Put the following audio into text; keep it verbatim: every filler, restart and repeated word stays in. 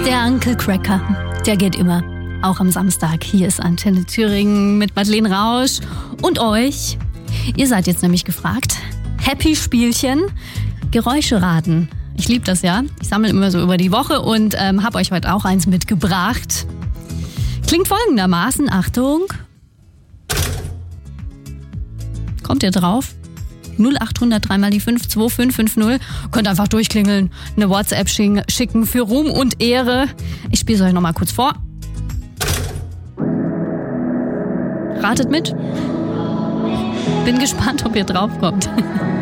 Der Uncle Cracker, der geht immer. Auch am Samstag. Hier ist Antenne Thüringen mit Madeleine Rausch und euch. Ihr seid jetzt nämlich gefragt. Happy Spielchen, Geräusche raten. Ich liebe das ja. Ich sammle immer so über die Woche und ähm, habe euch heute auch eins mitgebracht. Klingt folgendermaßen, Achtung. Kommt ihr drauf? null acht hundert drei mal die fünf zwei fünf fünf null. Könnt einfach durchklingeln, eine WhatsApp schicken für Ruhm und Ehre. Ich spiele es euch nochmal kurz vor. Ratet mit. Bin gespannt, ob ihr drauf kommt.